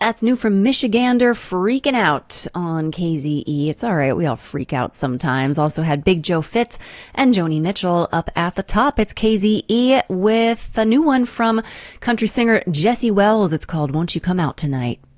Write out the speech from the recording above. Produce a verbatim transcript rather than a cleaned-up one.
That's new from Michigander, Freaking Out on K Z E. It's all right. We all freak out sometimes. Also had Big Joe Fitz and Joni Mitchell up at the top. It's K Z E with a new one from country singer Jesse Wells. It's called Won't You Come Out Tonight.